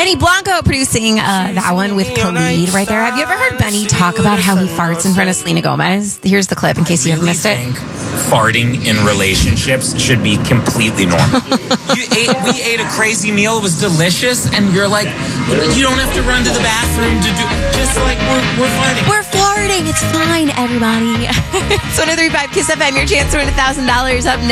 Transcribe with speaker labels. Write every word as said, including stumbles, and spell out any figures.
Speaker 1: Benny Blanco producing uh, that one with Khalid right there. Have you ever heard Benny talk about how he farts in front of Selena Gomez? Here's the clip in case you ever missed it.
Speaker 2: Farting in relationships should be completely normal. you ate, we ate a crazy meal. It was delicious. And you're like, you don't have to run to the bathroom to do, just like we're, we're farting.
Speaker 1: We're farting. It's fine, everybody. It's one oh three point five Kiss F M. Your chance to win one thousand dollars up next.